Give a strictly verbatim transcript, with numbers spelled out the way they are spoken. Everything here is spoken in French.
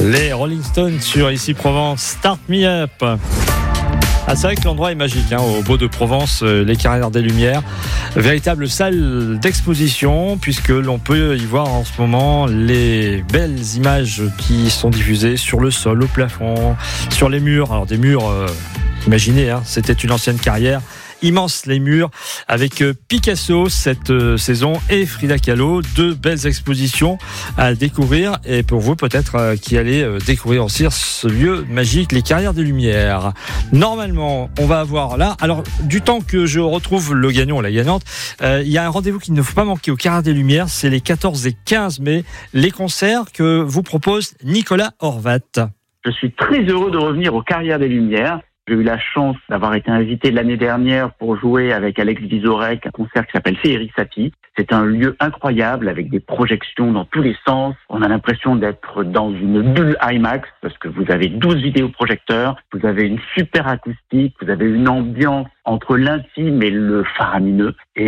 Les Rolling Stones sur Ici Provence, Start Me Up. Ah, c'est vrai que l'endroit est magique, hein, au Beau de Provence, euh, les Carrières des Lumières. Véritable salle d'exposition, puisque l'on peut y voir en ce moment les belles images qui sont diffusées sur le sol, au plafond, sur les murs. Alors des murs, euh, imaginez, hein, c'était une ancienne carrière. Immense les murs avec Picasso cette euh, saison et Frida Kahlo, deux belles expositions à découvrir, et pour vous peut-être euh, qui allez euh, découvrir aussi ce lieu magique, les Carrières des Lumières. Normalement on va avoir là, alors du temps que je retrouve le gagnant ou la gagnante, euh, il y a un rendez-vous qu'il ne faut pas manquer aux Carrières des Lumières, c'est les quatorze et quinze mai, les concerts que vous propose Nicolas Horvat. Je suis très heureux de revenir aux Carrières des Lumières. J'ai eu la chance d'avoir été invité l'année dernière pour jouer avec Alex Vizorek un concert qui s'appelle Féerie Satie. C'est un lieu incroyable avec des projections dans tous les sens. On a l'impression d'être dans une bulle IMAX parce que vous avez douze vidéoprojecteurs, vous avez une super acoustique, vous avez une ambiance entre l'intime et le faramineux. Et